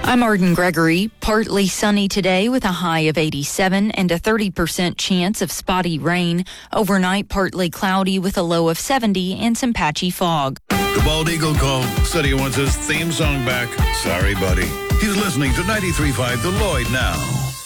I'm Arden Gregory. Partly sunny today with a high of 87 and a 30% chance of spotty rain. Overnight, partly cloudy with a low of 70 and some patchy fog. The Bald Eagle called, said he wants his theme song back. Sorry, buddy. He's listening to 93.5 The Lloyd now.